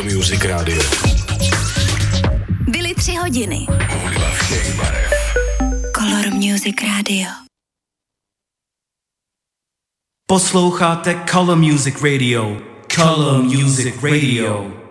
Color Music Radio. Byly 3 hodiny. Hudba všech barev. Color Music Radio. Posloucháte Color Music Radio. Color Music Radio.